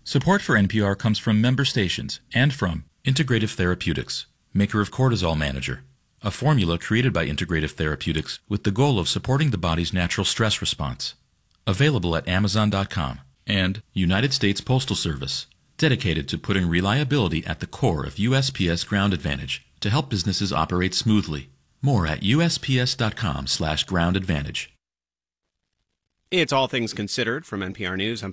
Support for NPR comes from member stations and from Integrative Therapeutics, maker of Cortisol Manager, a formula created by Integrative Therapeutics with the goal of supporting the body's natural stress response. Available at Amazon.com. And United States Postal Service, dedicated to putting reliability at the core of USPS Ground Advantage to help businesses operate smoothly. More at USPS.com/groundadvantage. It's All Things Considered from NPR News. I'm